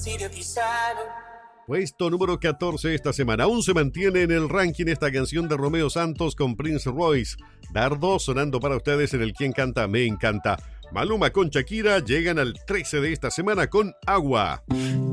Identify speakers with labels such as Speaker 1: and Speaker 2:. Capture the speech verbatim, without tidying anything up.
Speaker 1: Puesto número catorce esta semana. Aún se mantiene en el ranking esta canción de Romeo Santos con Prince Royce. Dardo sonando para ustedes en el Quien Canta Me Encanta. Maluma con Shakira llegan al trece de esta semana con Agua.